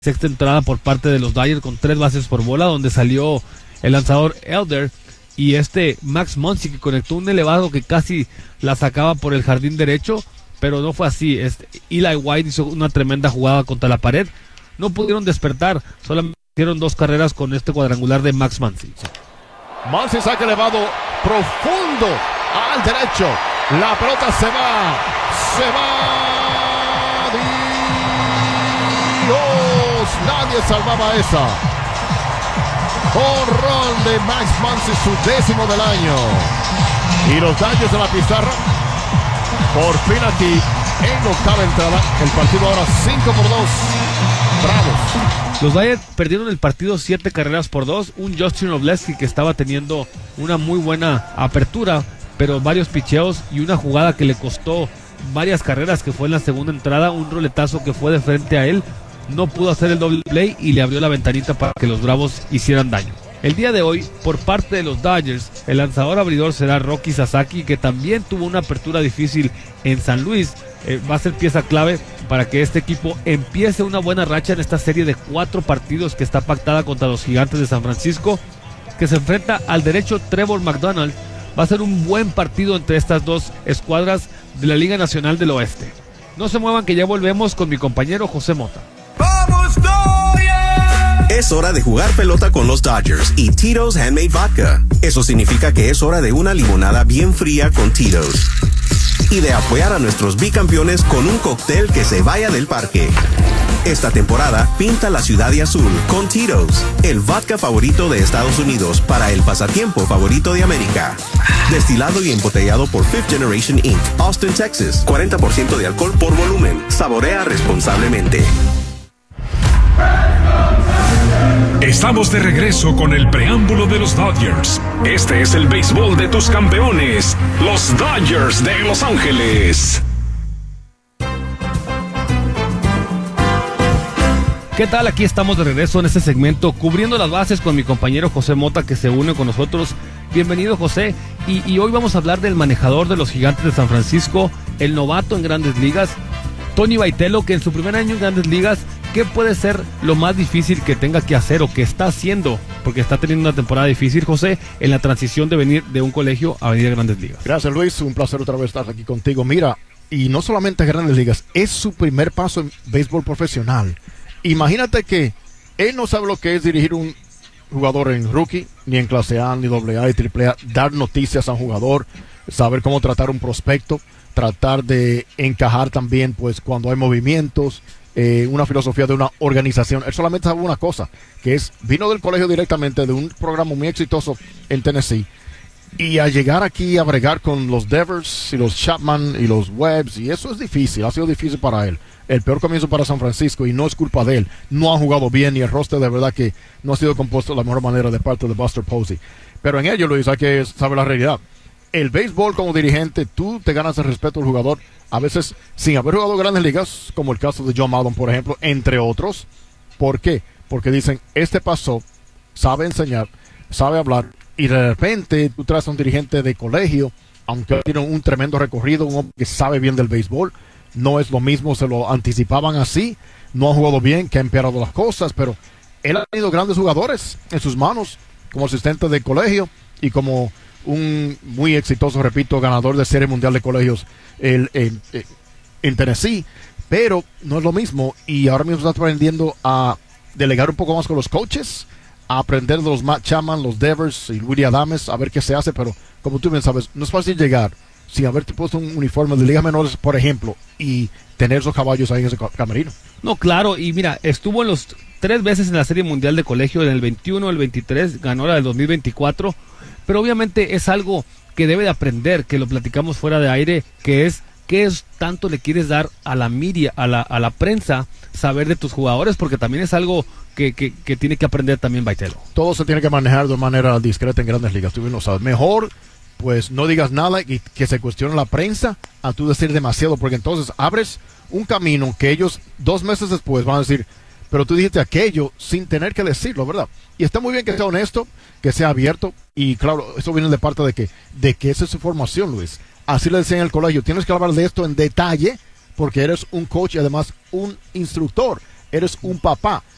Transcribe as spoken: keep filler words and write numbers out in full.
sexta entrada por parte de los Dodgers con tres bases por bola, donde salió el lanzador Elder y este Max Muncy, que conectó un elevado que casi la sacaba por el jardín derecho, pero no fue así. Este, Eli White hizo una tremenda jugada contra la pared. No pudieron despertar, solamente hicieron dos carreras con este cuadrangular de Max Muncy. Muncy saca elevado profundo al derecho. La pelota se va, se va. Dios, nadie salvaba esa. Jonrón de Max Muncy, su décimo del año. Y los Dodgers de la pizarra. Por fin aquí, en octava entrada, el partido ahora cinco por dos. Bravos. Los Dodgers perdieron el partido siete carreras por dos. Un Justin Robleski que estaba teniendo una muy buena apertura, pero varios picheos y una jugada que le costó varias carreras, que fue en la segunda entrada, un roletazo que fue de frente a él. No pudo hacer el doble play y le abrió la ventanita para que los Bravos hicieran daño. El día de hoy, por parte de los Dodgers, el lanzador abridor será Roki Sasaki, que también tuvo una apertura difícil en San Luis. Eh, va a ser pieza clave para que este equipo empiece una buena racha en esta serie de cuatro partidos que está pactada contra los Gigantes de San Francisco, que se enfrenta al derecho Trevor McDonald. Va a ser un buen partido entre estas dos escuadras de la Liga Nacional del Oeste. No se muevan, que ya volvemos con mi compañero José Mota. ¡Vamos, Dodgers! Es hora de jugar pelota con los Dodgers y Tito's Handmade Vodka. Eso significa que es hora de una limonada bien fría con Tito's. Y de apoyar a nuestros bicampeones con un cóctel que se vaya del parque. Esta temporada, pinta la ciudad de azul con Tito's, el vodka favorito de Estados Unidos para el pasatiempo favorito de América. Destilado y embotellado por Fifth Generation incorporated, Austin, Texas. cuarenta por ciento de alcohol por volumen. Saborea responsablemente. Estamos de regreso con el preámbulo de los Dodgers. Este es el béisbol de tus campeones, los Dodgers de Los Ángeles. ¿Qué tal? Aquí estamos de regreso en este segmento, cubriendo las bases con mi compañero José Mota, que se une con nosotros. Bienvenido, José. Y, y hoy vamos a hablar del manejador de los Gigantes de San Francisco, el novato en Grandes Ligas, Tony Vitello, que en su primer año en Grandes Ligas, ¿qué puede ser lo más difícil que tenga que hacer o que está haciendo? Porque está teniendo una temporada difícil, José, en la transición de venir de un colegio a venir a Grandes Ligas. Gracias, Luis. Un placer otra vez estar aquí contigo. Mira, y no solamente Grandes Ligas, es su primer paso en béisbol profesional. Imagínate que él no sabe lo que es dirigir un jugador en rookie, ni en clase A, ni doble A, ni triple A, dar noticias a un jugador, saber cómo tratar un prospecto, tratar de encajar también pues cuando hay movimientos, eh, una filosofía de una organización. Él solamente sabe una cosa, que es, vino del colegio directamente de un programa muy exitoso en Tennessee, y a llegar aquí a bregar con los Devers y los Chapman y los Webbs, y eso es difícil, ha sido difícil para él. El peor comienzo para San Francisco, y no es culpa de él. No ha jugado bien, y el roster de verdad que no ha sido compuesto de la mejor manera de parte de Buster Posey. Pero en ello, Luis, hay que saber la realidad. El béisbol, como dirigente, tú te ganas el respeto del jugador, a veces sin haber jugado grandes ligas, como el caso de John Maddon, por ejemplo, entre otros. ¿Por qué? Porque dicen, este pasó, sabe enseñar, sabe hablar, y de repente tú traes a un dirigente de colegio, aunque tiene un tremendo recorrido, un hombre que sabe bien del béisbol. No es lo mismo, se lo anticipaban así, no ha jugado bien, que ha empeorado las cosas, pero él ha tenido grandes jugadores en sus manos, como asistente de colegio y como un muy exitoso, repito, ganador de Serie Mundial de Colegios el, el, el, en Tennessee, pero no es lo mismo, y ahora mismo está aprendiendo a delegar un poco más con los coaches, a aprender de los Matt Chapman, los Devers y Willie Adames, a ver qué se hace, pero como tú bien sabes, no es fácil llegar sin haberte puesto un uniforme de ligas menores, por ejemplo, y tener esos caballos ahí en ese camerino. No, claro, y mira, estuvo en los tres veces en la Serie Mundial de Colegio, en el veintiuno, el veintitrés, ganó la del dos mil veinticuatro, pero obviamente es algo que debe de aprender, que lo platicamos fuera de aire, que es qué es tanto le quieres dar a la media, a la, a la prensa, saber de tus jugadores, porque también es algo que, que, que tiene que aprender también Vitello. Todo se tiene que manejar de manera discreta en Grandes Ligas, tú bien lo sabes. Mejor pues no digas nada y que se cuestione la prensa a tú decir demasiado, porque entonces abres un camino que ellos dos meses después van a decir, pero tú dijiste aquello sin tener que decirlo, ¿verdad? Y está muy bien que sea honesto, que sea abierto, y claro, eso viene de parte de que, de que esa es su formación, Luis. Así le decían en el colegio, tienes que hablar de esto en detalle, porque eres un coach y además un instructor, eres un papá.